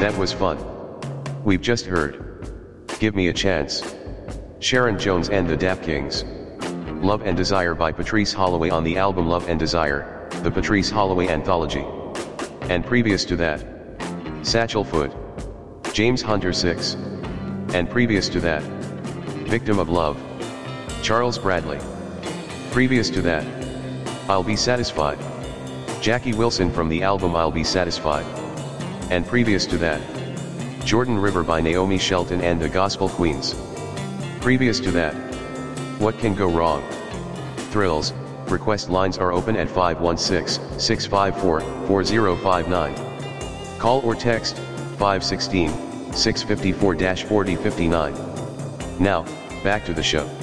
That was fun. We've just heard Give Me a Chance, Sharon Jones and the Dap Kings. Love and Desire by Patrice Holloway on the album Love and Desire, the Patrice Holloway Anthology. And previous to that, Satchel Foot, James Hunter 6. And previous to that, Victim of Love, Charles Bradley. Previous to that, I'll Be Satisfied, Jackie Wilson from the album I'll Be Satisfied. And previous to that, Jordan River by Naomi Shelton and the Gospel Queens. Previous to that, What Can Go Wrong? Thrills. Request lines are open at 516-654-4059. Call or text 516-654-4059. Now, back to the show.